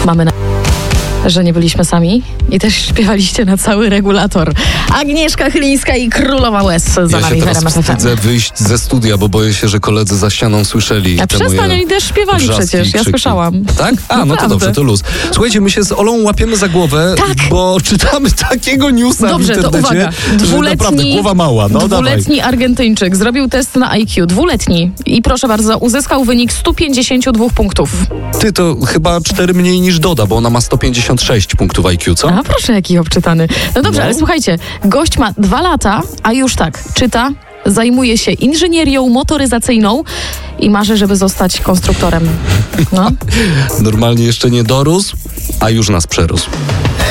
Mamy że nie byliśmy sami i też śpiewaliście na cały regulator. Agnieszka Chylińska i Królowa Łez za nami w RMF FM. Wstydzę wyjść ze studia, bo boję się, że koledzy za ścianą słyszeli. A przestań, oni też śpiewali przecież, ja słyszałam. Tak? No to dobrze, to luz. Słuchajcie, my się z Olą łapiemy za głowę, bo czytamy takiego newsa w internecie. To uwaga. Naprawdę głowa mała. Dwuletni Argentyńczyk zrobił test na IQ. Dwuletni. I proszę bardzo, uzyskał wynik 152 punktów. Ty, to chyba 4 mniej niż Doda, bo ona ma 156 punktów IQ, co? A proszę, jaki obczytany. No dobrze, ale słuchajcie, gość ma 2 lata, a już tak, czyta, zajmuje się inżynierią motoryzacyjną i marzy, żeby zostać konstruktorem. No. Normalnie jeszcze nie dorósł, a już nas przerósł.